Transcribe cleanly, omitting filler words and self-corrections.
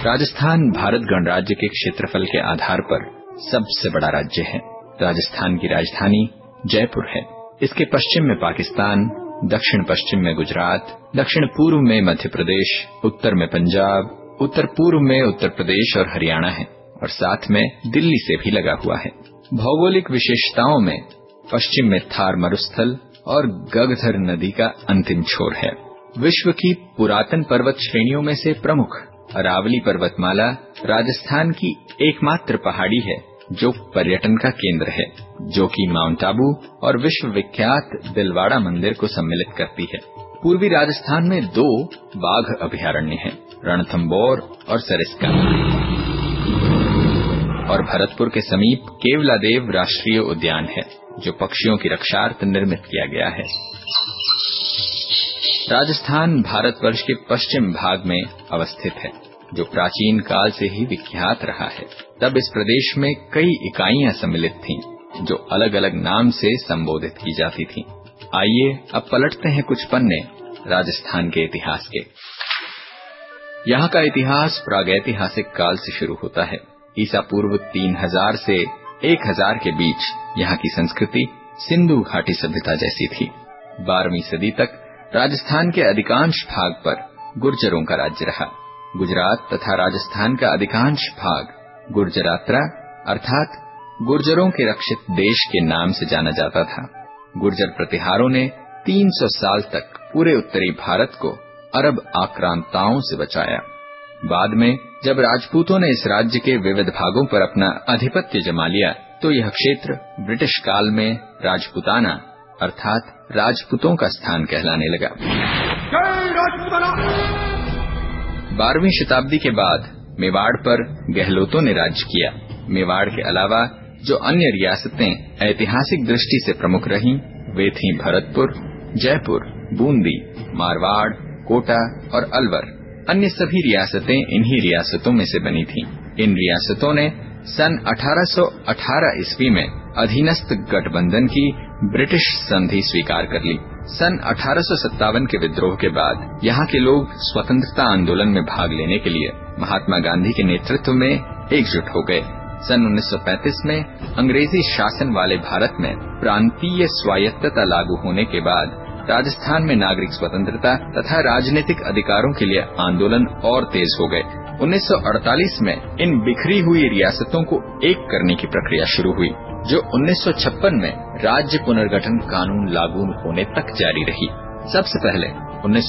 राजस्थान भारत गणराज्य के क्षेत्रफल के आधार पर सबसे बड़ा राज्य है। राजस्थान की राजधानी जयपुर है। इसके पश्चिम में पाकिस्तान, दक्षिण पश्चिम में गुजरात, दक्षिण पूर्व में मध्य प्रदेश, उत्तर में पंजाब, उत्तर पूर्व में उत्तर प्रदेश और हरियाणा है और साथ में दिल्ली से भी लगा हुआ है। भौगोलिक विशेषताओं में पश्चिम में थार मरुस्थल और गगधर नदी का अंतिम छोर है। विश्व की पुरातन पर्वत श्रेणियों में से प्रमुख अरावली पर्वतमाला राजस्थान की एकमात्र पहाड़ी है जो पर्यटन का केंद्र है, जो कि माउंट आबू और विश्व विख्यात दिलवाड़ा मंदिर को सम्मिलित करती है। पूर्वी राजस्थान में 2 बाघ अभयारण्य हैं, रणथंबोर और सरिस्का, और भरतपुर के समीप केवलादेव राष्ट्रीय उद्यान है जो पक्षियों की रक्षार्थ निर्मित किया गया है। राजस्थान भारतवर्ष के पश्चिम भाग में अवस्थित है जो प्राचीन काल से ही विख्यात रहा है। तब इस प्रदेश में कई इकाइयां सम्मिलित थीं जो अलग अलग नाम से संबोधित की जाती थीं। आइए अब पलटते हैं कुछ पन्ने राजस्थान के इतिहास के। यहाँ का इतिहास प्रागैतिहासिक काल से शुरू होता है। ईसा पूर्व 3000 से 1000 के बीच यहाँ की संस्कृति सिंधु घाटी सभ्यता जैसी थी। 12वीं सदी तक राजस्थान के अधिकांश भाग पर गुर्जरों का राज्य रहा। गुजरात तथा राजस्थान का अधिकांश भाग गुर्जरात्रा अर्थात गुर्जरों के रक्षित देश के नाम से जाना जाता था। गुर्जर प्रतिहारों ने 300 साल तक पूरे उत्तरी भारत को अरब आक्रांताओं से बचाया। बाद में जब राजपूतों ने इस राज्य के विविध भागों पर अपना आधिपत्य जमा लिया तो यह क्षेत्र ब्रिटिश काल में राजपुताना अर्थात राजपूतों का स्थान कहलाने लगा। 12वीं शताब्दी के बाद मेवाड़ पर गहलोतों ने राज्य किया। मेवाड़ के अलावा जो अन्य रियासतें ऐतिहासिक दृष्टि से प्रमुख रहीं वे थीं भरतपुर, जयपुर, बूंदी, मारवाड़, कोटा और अलवर। अन्य सभी रियासतें इन्हीं रियासतों में से बनी थीं। इन रियासतों ने सन 1818 ईस्वी में अधीनस्थ गठबंधन की ब्रिटिश संधि स्वीकार कर ली। सन 1857 के विद्रोह के बाद यहाँ के लोग स्वतंत्रता आंदोलन में भाग लेने के लिए महात्मा गांधी के नेतृत्व में एकजुट हो गए। सन 1935 में अंग्रेजी शासन वाले भारत में प्रांतीय स्वायत्तता लागू होने के बाद राजस्थान में नागरिक स्वतंत्रता तथा राजनीतिक अधिकारों के लिए आंदोलन और तेज हो गए। 1948 में इन बिखरी हुई रियासतों को एक करने की प्रक्रिया शुरू हुई जो 1956 में राज्य पुनर्गठन कानून लागू होने तक जारी रही। सबसे पहले